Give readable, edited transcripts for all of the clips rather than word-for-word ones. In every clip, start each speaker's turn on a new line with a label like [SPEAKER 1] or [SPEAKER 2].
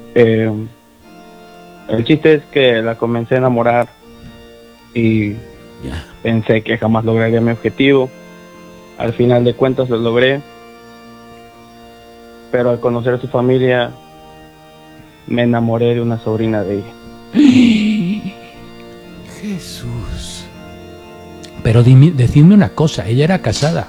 [SPEAKER 1] Eh, el chiste es que la comencé a enamorar y pensé que jamás lograría mi objetivo. Al final de cuentas lo logré, pero al conocer a su familia me enamoré de una sobrina de ella.
[SPEAKER 2] Jesús. Pero decidme una cosa, ella era casada.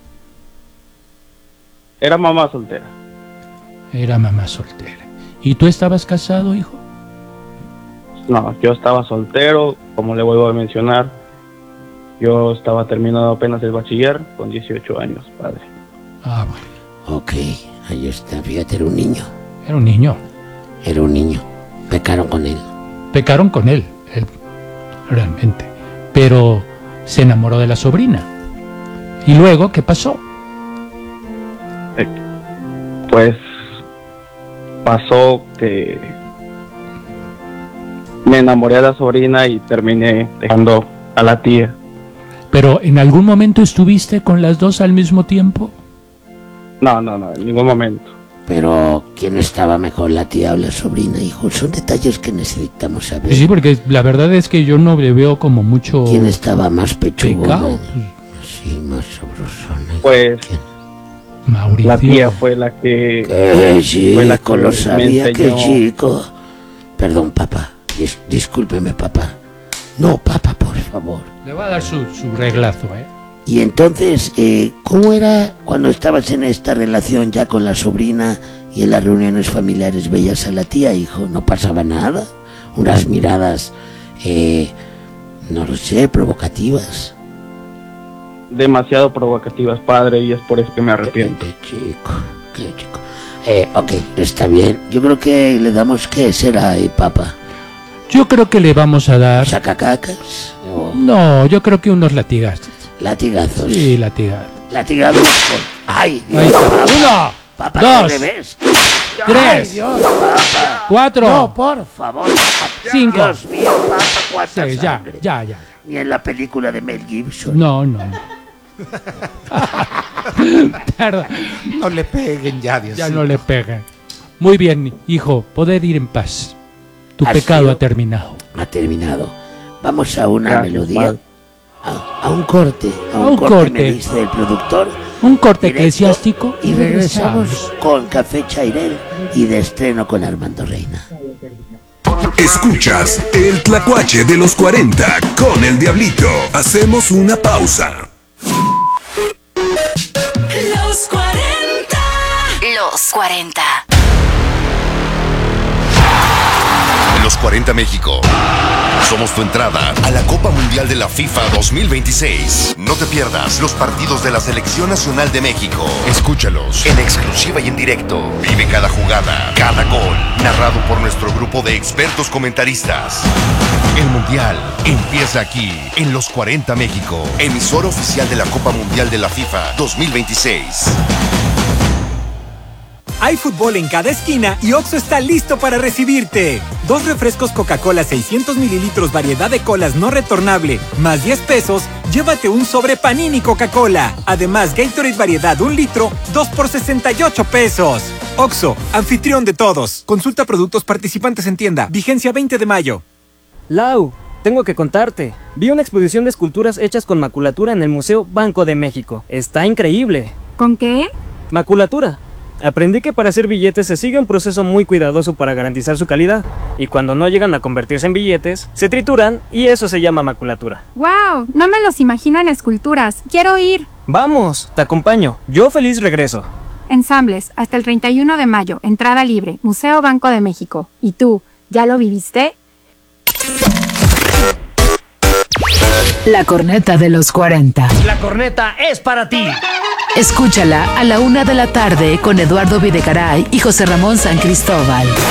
[SPEAKER 1] Era mamá soltera.
[SPEAKER 2] Era mamá soltera. ¿Y tú estabas casado, hijo?
[SPEAKER 1] No, yo estaba soltero, como le vuelvo a mencionar. Yo estaba terminando apenas el bachiller con 18 años, padre.
[SPEAKER 2] Ah, bueno.
[SPEAKER 3] Ok, ahí está, fíjate, era un niño.
[SPEAKER 2] Era un niño.
[SPEAKER 3] Era un niño. Pecaron con él.
[SPEAKER 2] Pecaron con él, realmente. Pero se enamoró de la sobrina. ¿Y luego qué pasó?
[SPEAKER 1] Pues pasó que me enamoré de la sobrina y terminé dejando a la tía.
[SPEAKER 2] ¿Pero en algún momento estuviste con las dos al mismo tiempo?
[SPEAKER 1] No, en ningún momento.
[SPEAKER 3] Pero, ¿quién estaba mejor, la tía o la sobrina, hijo? Son detalles que necesitamos saber.
[SPEAKER 2] Sí, porque la verdad es que yo no le veo como mucho...
[SPEAKER 3] ¿Quién estaba más pechugo?
[SPEAKER 2] Sí,
[SPEAKER 3] más sabrosona.
[SPEAKER 1] Pues...
[SPEAKER 3] ¿Quién?
[SPEAKER 2] Mauricio.
[SPEAKER 1] La tía fue la que...
[SPEAKER 3] ¡Qué chico!
[SPEAKER 1] fue la que
[SPEAKER 3] Lo sabía,
[SPEAKER 1] me
[SPEAKER 3] qué
[SPEAKER 1] enseñó.
[SPEAKER 3] chico. Perdón, papá. Discúlpeme, papá. No, papá, por favor.
[SPEAKER 2] Le va a dar su reglazo, ¿eh?
[SPEAKER 3] Y entonces, ¿cómo era cuando estabas en esta relación ya con la sobrina y en las reuniones familiares veías a la tía, hijo? ¿No pasaba nada? Unas miradas, no lo sé, provocativas.
[SPEAKER 1] Demasiado provocativas, padre, y es por eso que me arrepiento.
[SPEAKER 3] Qué chico. Ok, está bien. Yo creo que le damos, ¿qué será, papá?
[SPEAKER 2] Yo creo que le vamos a dar...
[SPEAKER 3] ¿Sacacacas?
[SPEAKER 2] No, yo creo que unos latigazos.
[SPEAKER 3] ¿Latigazos?
[SPEAKER 2] Sí, latigazos.
[SPEAKER 3] ¿Latigazos? ¡Ay, Dios!
[SPEAKER 2] Ahí está.
[SPEAKER 3] Papá.
[SPEAKER 2] Uno,
[SPEAKER 3] Papá,
[SPEAKER 2] dos,
[SPEAKER 3] ¿qué revés?
[SPEAKER 2] tres,
[SPEAKER 3] ¡Ay, Dios, papá!
[SPEAKER 2] cuatro,
[SPEAKER 3] No, por favor, papá.
[SPEAKER 2] cinco,
[SPEAKER 3] Dios mío, papá, cuánta
[SPEAKER 2] seis,
[SPEAKER 3] sangre.
[SPEAKER 2] ya.
[SPEAKER 3] Ni en la película de Mel Gibson.
[SPEAKER 2] No. Perdón.
[SPEAKER 4] No le peguen ya, Dios.
[SPEAKER 2] Ya no le peguen. Muy bien, hijo, poder ir en paz. Tu
[SPEAKER 3] Ha
[SPEAKER 2] pecado
[SPEAKER 3] sido-
[SPEAKER 2] ha terminado.
[SPEAKER 3] Ha terminado. Vamos a una
[SPEAKER 1] Gracias,
[SPEAKER 3] melodía.
[SPEAKER 1] padre.
[SPEAKER 3] A un corte. A un corte, me dice el productor.
[SPEAKER 2] Un corte
[SPEAKER 3] Directo,
[SPEAKER 2] eclesiástico
[SPEAKER 3] y regresamos con Café Chairel y de estreno con Armando Reina.
[SPEAKER 5] Escuchas el Tlacuache de los 40 con el Diablito. Hacemos una pausa.
[SPEAKER 6] Los 40. Los 40.
[SPEAKER 7] Los 40 México. Somos tu entrada a la Copa Mundial de la FIFA 2026. No te pierdas los partidos de la Selección Nacional de México. Escúchalos en exclusiva y en directo. Vive cada jugada, cada gol, narrado por nuestro grupo de expertos comentaristas. El Mundial empieza aquí, en Los 40 México, emisora oficial de la Copa Mundial de la FIFA 2026.
[SPEAKER 8] Hay fútbol en cada esquina y Oxxo está listo para recibirte. 2 refrescos Coca-Cola 600 mililitros variedad de colas no retornable, más 10 pesos, llévate un sobre Panini Coca-Cola. Además, Gatorade variedad 1 litro, 2 por 68 pesos. Oxxo, anfitrión de todos. Consulta productos participantes en tienda. Vigencia 20 de mayo.
[SPEAKER 9] Lau, tengo que contarte. Vi una exposición de esculturas hechas con maculatura en el Museo Banco de México. Está increíble.
[SPEAKER 10] ¿Con qué?
[SPEAKER 9] Maculatura. Aprendí que para hacer billetes se sigue un proceso muy cuidadoso para garantizar su calidad. Y cuando no llegan a convertirse en billetes, se trituran y eso se llama maculatura.
[SPEAKER 10] ¡Wow! No me los imagino en esculturas. ¡Quiero ir!
[SPEAKER 9] Vamos, te acompaño. Yo feliz regreso.
[SPEAKER 10] Ensambles, hasta el 31 de mayo. Entrada libre. Museo Banco de México. ¿Y tú? ¿Ya lo viviste?
[SPEAKER 11] La corneta de los 40.
[SPEAKER 9] La corneta es para ti.
[SPEAKER 11] Escúchala a la 1 de la tarde con Eduardo Videgaray y José Ramón San Cristóbal.